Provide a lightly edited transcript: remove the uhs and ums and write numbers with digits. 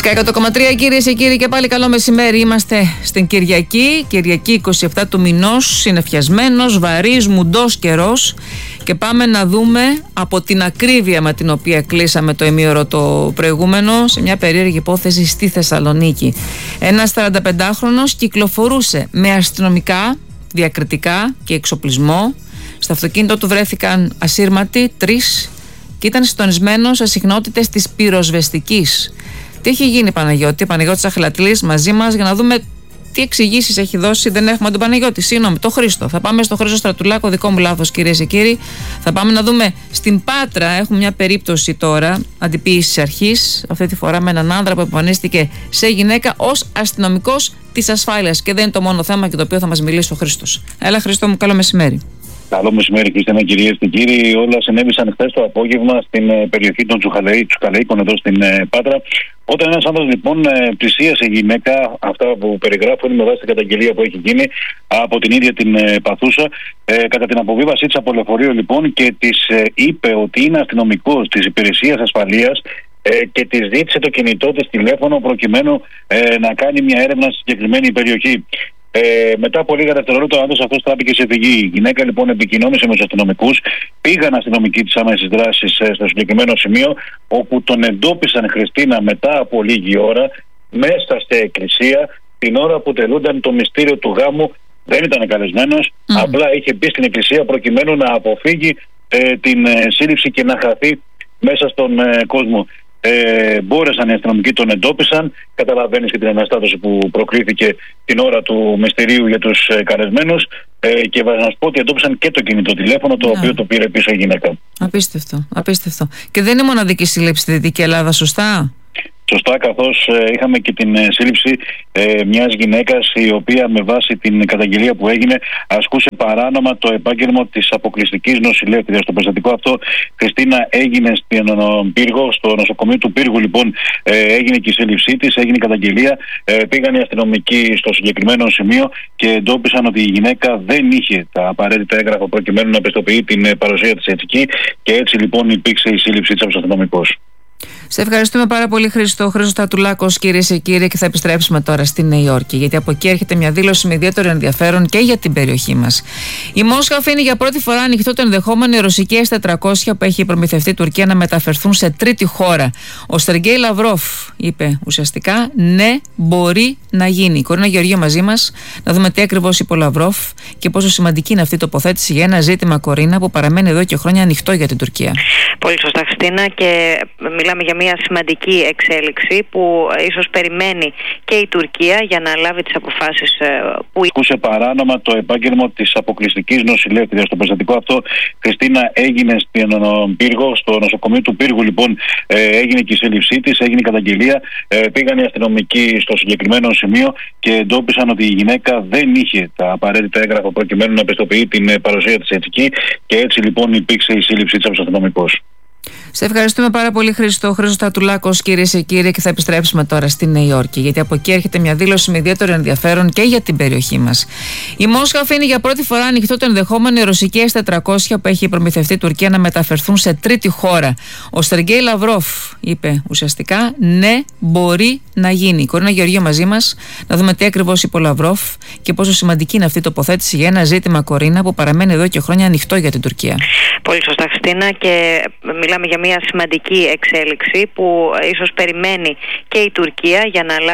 100,3 κυρίες και κύριοι, και πάλι καλό μεσημέρι. Είμαστε στην Κυριακή 27 του μηνός, συννεφιασμένος, βαρύς, μουντός καιρός, και πάμε να δούμε από την ακρίβεια με την οποία κλείσαμε το ημίωρο το προηγούμενο σε μια περίεργη υπόθεση στη Θεσσαλονίκη. Ένας 45χρονος κυκλοφορούσε με αστυνομικά διακριτικά και εξοπλισμό. Στο αυτοκίνητο του βρέθηκαν ασύρματοι 3 και ήταν συντονισμένος σε συχνότητες της πυροσβεστικής. Τι έχει γίνει, Παναγιώτη? Παναγιώτης Αχλατλής μαζί μας για να δούμε τι εξηγήσεις έχει δώσει. Δεν έχουμε τον Παναγιώτη, συγγνώμη, τον Χρήστο. Θα πάμε στο Χρήστο Στρατουλάκο, δικό μου λάθος, κυρίες και κύριοι. Θα πάμε να δούμε στην Πάτρα. Έχουμε μια περίπτωση τώρα αντιποίησης αρχής. Αυτή τη φορά με έναν άνδρα που εμφανίστηκε σε γυναίκα ως αστυνομικός της ασφάλειας. Και δεν είναι το μόνο θέμα για το οποίο θα μας μιλήσει ο Χρήστος. Έλα, Χρήστο μου, καλό μεσημέρι. Καλό μεσημέρι, Χριστιανά, κυρίες και κύριοι. Όλα συνέβησαν χθες το απόγευμα στην περιοχή των Τσουκαλαίκων, εδώ στην Πάτρα. Όταν ένας άνθρωπος λοιπόν πλησίασε γυναίκα, αυτά που περιγράφουν με βάση την καταγγελία που έχει γίνει από την ίδια την παθούσα, κατά την αποβίβασή της από λεωφορείο λοιπόν, και της είπε ότι είναι αστυνομικός της υπηρεσίας ασφαλείας και της ζήτησε το κινητό της τηλέφωνο προκειμένου να κάνει μια έρευνα στη συγκεκριμένη περιοχή. Μετά από λίγα δευτερόλεπτα ο άντρας αυτός τράπηκε σε φυγή. Η γυναίκα λοιπόν επικοινώνησε με τους αστυνομικούς, πήγαν αστυνομικοί της άμεσης δράσης στο συγκεκριμένο σημείο, όπου τον εντόπισαν, Χριστίνα, μετά από λίγη ώρα μέσα στην εκκλησία, την ώρα που τελούνταν το μυστήριο του γάμου. Δεν ήταν καλεσμένος, απλά είχε μπει στην εκκλησία προκειμένου να αποφύγει την σύλληψη και να χαθεί μέσα στον κόσμο. Μπόρεσαν οι αστυνομικοί, τον εντόπισαν. Καταλαβαίνεις και την αναστάτωση που προκλήθηκε την ώρα του μυστηρίου για τους καλεσμένους, και να σου πω ότι εντόπισαν και το κινητό τηλέφωνο, το οποίο το πήρε πίσω η γυναίκα. Απίστευτο, απίστευτο. Και δεν είναι μοναδική σύλληψη στη Δυτική Ελλάδα, σωστά? Σωστά, καθώς είχαμε και την σύλληψη μιας γυναίκας, η οποία με βάση την καταγγελία που έγινε ασκούσε παράνομα το επάγγελμα της αποκλειστικής νοσηλεύτριας. Το περιστατικό αυτό, Χριστίνα, έγινε στον Πύργο, στο νοσοκομείο του Πύργου λοιπόν, έγινε και η σύλληψή της, έγινε η καταγγελία. Πήγαν οι αστυνομικοί στο συγκεκριμένο σημείο και εντόπισαν ότι η γυναίκα δεν είχε τα απαραίτητα έγγραφα προκειμένου να πιστοποιεί την παρουσία της εκεί, και έτσι λοιπόν υπήρξε η σύλληψή της από τους αστυνομικούς. Σε ευχαριστούμε πάρα πολύ, Χρήστο. Χρήστος Στρατουλάκος, κυρίες και κύριοι, και θα επιστρέψουμε τώρα στη Νέα Υόρκη, γιατί από εκεί έρχεται μια δήλωση με ιδιαίτερο ενδιαφέρον και για την περιοχή μας. Η Μόσχα αφήνει για πρώτη φορά ανοιχτό το ενδεχόμενο οι ρωσικές S-400 που έχει προμηθευτεί η Τουρκία να μεταφερθούν σε τρίτη χώρα. Ο Σεργέη Λαυρόφ είπε ουσιαστικά ναι, μπορεί να γίνει. Η Κορίνα Γεωργίου μαζί μας, να δούμε τι ακριβώς είπε ο Λαυρόφ και πόσο σημαντική είναι αυτή η τοποθέτηση για ένα ζήτημα, Κορίνα, που παραμένει εδώ και χρόνια ανοιχτό για την Τουρκία. Πολύ σωστά, Χριστίνα, και μιλάμε για μια σημαντική εξέλιξη που ίσως περιμένει και η Τουρκία για να λάβει τις αποφάσεις που... Ασκούσε παράνομα το επάγγελμα της αποκλειστικής νοσηλεύτριας. Το περιστατικό αυτό, Χριστίνα, έγινε στον Πύργο, στο νοσοκομείο του Πύργου λοιπόν, έγινε και η σύλληψή της, έγινε η καταγγελία. Πήγαν οι αστυνομικοί στο συγκεκριμένο σημείο και εντόπισαν ότι η γυναίκα δεν είχε τα απαραίτητα έγγραφα προκειμένου να πιστοποιεί την παρουσία της εκεί, και έτσι λοιπόν υπήρξε η σύλληψή της από τους αστυνομικούς. Σε ευχαριστούμε πάρα πολύ, Χρήστο. Χρήστος Στρατουλάκος, κυρίες και κύριοι, και θα επιστρέψουμε τώρα στη Νέα Υόρκη, γιατί από εκεί έρχεται μια δήλωση με ιδιαίτερο ενδιαφέρον και για την περιοχή μας. Η Μόσχα αφήνει για πρώτη φορά ανοιχτό το ενδεχόμενο οι ρωσικές S-400 που έχει προμηθευτεί η Τουρκία να μεταφερθούν σε τρίτη χώρα. Ο Σεργέη Λαυρόφ είπε ουσιαστικά ναι, μπορεί να γίνει. Η Κορίνα Γεωργίου μαζί μας, να δούμε τι ακριβώς είπε ο Λαυρόφ και πόσο σημαντική είναι αυτή η τοποθέτηση για ένα ζήτημα, Κορίνα, που παραμένει εδώ και χρόνια ανοιχτό για την Τουρκία. Πολύ σωστά, Χριστίνα, και μιλάμε για μια σημαντική εξέλιξη που ίσως περιμένει και η Τουρκία για να λάβει